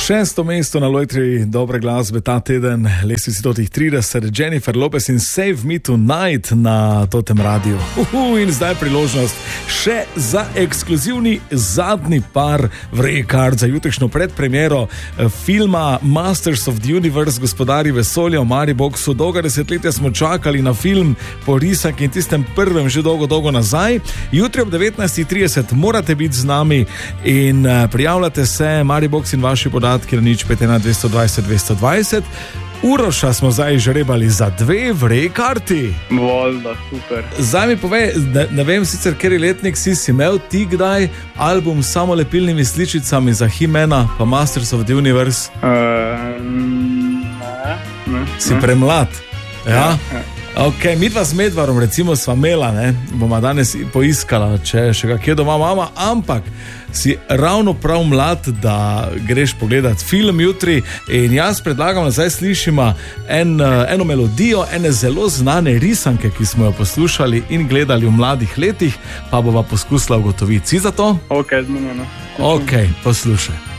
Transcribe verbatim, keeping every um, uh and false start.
Šesto mesto na lojtri dobre glasbe ta teden, lestvici totih trideset, Jennifer Lopez in Save Me Tonight na Totem radiju. Uhu, in zdaj priložnost še za ekskluzivni zadnji par v Rekard za jutrišnjo predpremiero filma Masters of the Universe, Gospodari vesolja v Mariboxu. Dolga desetletja smo čakali na film po risanki in tistem prvem že dolgo, dolgo nazaj. Jutri ob devetnajstih trideset morate biti z nami in prijavljate se, Maribox in vaši podatki na nič pet ena dvesto dvajset dvesto dvajset. Uroša smo zdaj žrebali za dve v Rekarti. Voljda, super. Zdaj mi povej, ne, ne vem sicer, kateri letnik si si imel ti kdaj album s samolepilnimi sličicami za He-Mana pa Masters of the Universe? Uh, ne, ne. Si premlad? Ja? Ja. Ok, mi dva z Medvarom recimo sva imela, ne, bomo danes poiskala, če še kakje doma mama, ampak si ravno prav mlad, da greš pogledat film jutri in jaz predlagam, da zdaj slišimo en, eno melodijo, ene zelo znane risanke, ki smo jo poslušali in gledali v mladih letih, pa bova poskusila ugotoviti. Si za to? Ok, zmenjeno. Ok, poslušaj.